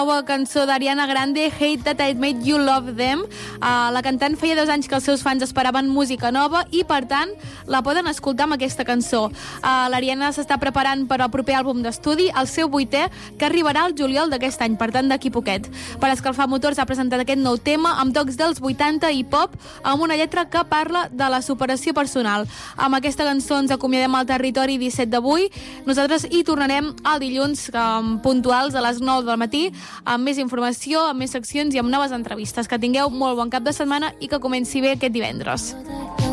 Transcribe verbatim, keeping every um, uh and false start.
Nova cançó d'Ariana Grande, Hate That I Made You Love Them. Uh, la cantant feia dos anys que els seus fans esperaven música nova i, per tant, la poden escoltar amb aquesta cançó. Uh, L'Ariana s'està preparant per al proper àlbum d'estudi, el seu vuitè, que arribarà al juliol d'aquest any, per tant, d'aquí poquet. Per escalfar motors ha presentat aquest nou tema amb tocs dels vuitanta i pop, amb una lletra que parla de la superació personal. Amb aquesta cançó ens acomiadem al territori disset d'avui. Nosaltres hi tornarem el dilluns um, puntuals a les nou del matí, amb més informació, amb més seccions i amb noves entrevistes. Que tingueu molt bon cap de setmana i que comenci bé aquest divendres.